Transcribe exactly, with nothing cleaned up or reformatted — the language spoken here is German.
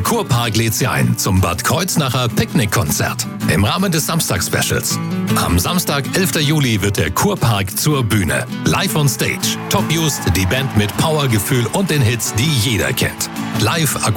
Kurpark lädt Sie ein zum Bad Kreuznacher Picknickkonzert im Rahmen des Samstag-Specials. Am Samstag, elften Juli, wird der Kurpark zur Bühne. Live on Stage. Top Just, die Band mit Powergefühl und den Hits, die jeder kennt. Live